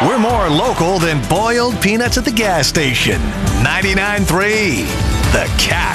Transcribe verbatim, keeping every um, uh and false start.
We're more local than boiled peanuts at the gas station. ninety-nine point three The Cat.